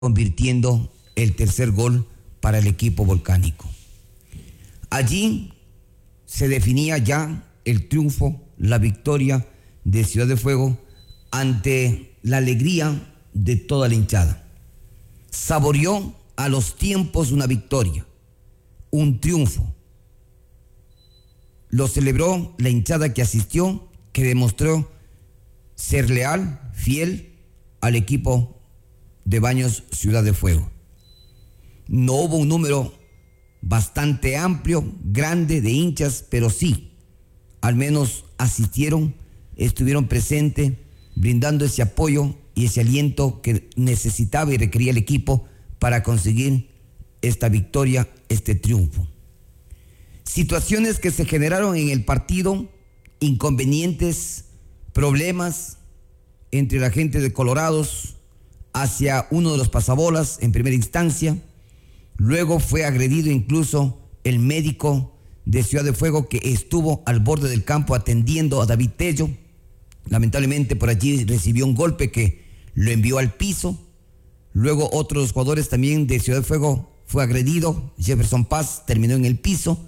convirtiendo el tercer gol para el equipo volcánico. Allí se definía ya el triunfo, la victoria de Ciudad de Fuego ante la alegría de toda la hinchada. Saboreó a los tiempos una victoria, un triunfo. Lo celebró la hinchada que asistió, que demostró ser leal, fiel al equipo de Baños Ciudad de Fuego. No hubo un número bastante amplio, grande de hinchas, pero sí, al menos asistieron, estuvieron presentes, brindando ese apoyo y ese aliento que necesitaba y requería el equipo para conseguir esta victoria, este triunfo. Situaciones que se generaron en el partido, inconvenientes, problemas entre la gente de Colorados hacia uno de los pasabolas en primera instancia. Luego fue agredido incluso el médico de Ciudad de Fuego que estuvo al borde del campo atendiendo a David Tello. Lamentablemente por allí recibió un golpe que lo envió al piso. Luego otros jugadores también de Ciudad de Fuego fue agredido. Jefferson Paz terminó en el piso.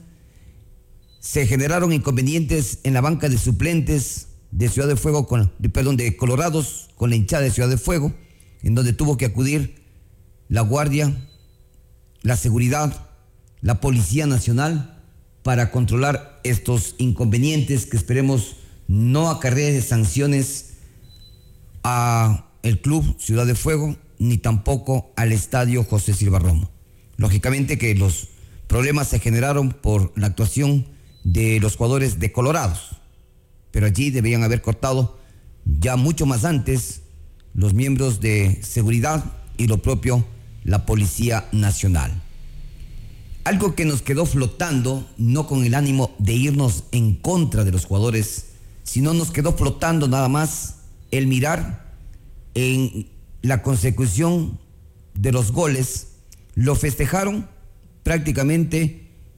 Se generaron inconvenientes en la banca de suplentes de Ciudad de Fuego, de Colorados, con la hinchada de Ciudad de Fuego, en donde tuvo que acudir la guardia, la seguridad, la Policía Nacional para controlar estos inconvenientes que esperemos no acarree sanciones a el club Ciudad de Fuego ni tampoco al estadio José Silva Romo. Lógicamente que los problemas se generaron por la actuación de los jugadores de Colorados, pero allí debían haber cortado ya mucho más antes los miembros de seguridad y lo propio la Policía Nacional. Algo que nos quedó flotando, no con el ánimo de irnos en contra de los jugadores, sino nos quedó flotando nada más el mirar en la consecución de los goles. Lo festejaron prácticamente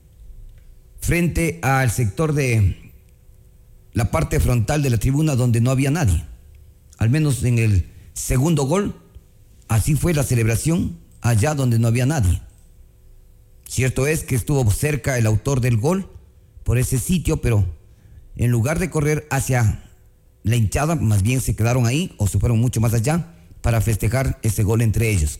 frente al sector de la parte frontal de la tribuna donde no había nadie. Al menos en el segundo gol, así fue la celebración allá donde no había nadie. Cierto es que estuvo cerca el autor del gol por ese sitio, pero en lugar de correr hacia la hinchada, más bien se quedaron ahí o se fueron mucho más allá para festejar ese gol entre ellos.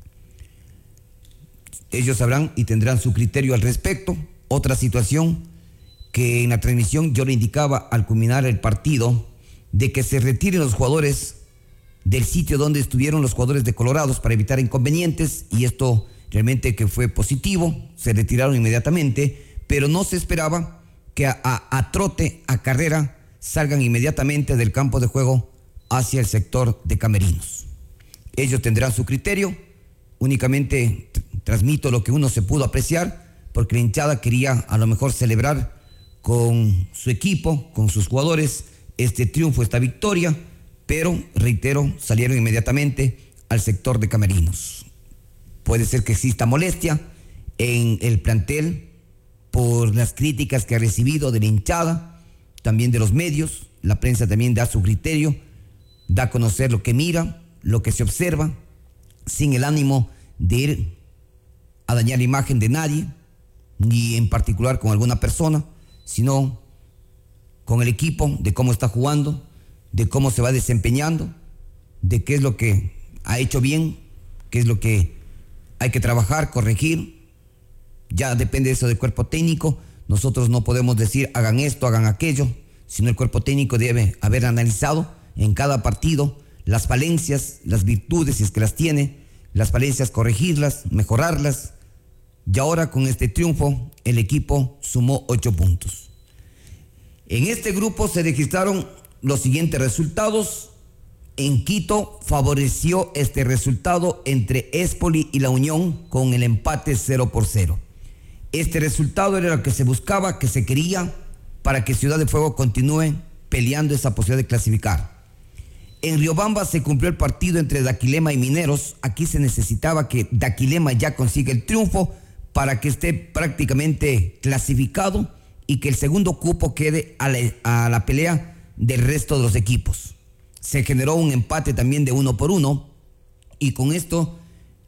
Ellos sabrán y tendrán su criterio al respecto. Otra situación que en la transmisión yo le indicaba al culminar el partido, de que se retiren los jugadores del sitio donde estuvieron los jugadores de Colorados para evitar inconvenientes, y esto realmente que fue positivo, se retiraron inmediatamente, pero no se esperaba que a trote, a carrera, salgan inmediatamente del campo de juego hacia el sector de camerinos. Ellos tendrán su criterio, únicamente transmito lo que uno se pudo apreciar, porque la hinchada quería a lo mejor celebrar con su equipo, con sus jugadores, este triunfo, esta victoria, pero, reitero, salieron inmediatamente al sector de camerinos. Puede ser que exista molestia en el plantel por las críticas que ha recibido de la hinchada, también de los medios. La prensa también da su criterio, da a conocer lo que mira, lo que se observa, sin el ánimo de ir a dañar la imagen de nadie, ni en particular con alguna persona, sino con el equipo, de cómo está jugando, de cómo se va desempeñando, de qué es lo que ha hecho bien, qué es lo que hay que trabajar, corregir. Ya depende eso del cuerpo técnico. Nosotros no podemos decir hagan esto, hagan aquello, sino el cuerpo técnico debe haber analizado en cada partido las falencias, las virtudes, si es que las tiene, las falencias corregirlas, mejorarlas. Y ahora con este triunfo el equipo sumó 8 puntos. En este grupo se registraron los siguientes resultados. En Quito favoreció este resultado entre Espoli y La Unión con el empate 0-0. Este resultado era lo que se buscaba, que se quería para que Ciudad de Fuego continúe peleando esa posibilidad de clasificar. En Riobamba se cumplió el partido entre Daquilema y Mineros. Aquí se necesitaba que Daquilema ya consiga el triunfo para que esté prácticamente clasificado y que el segundo cupo quede a la pelea del resto de los equipos. Se generó un empate también de 1-1 y con esto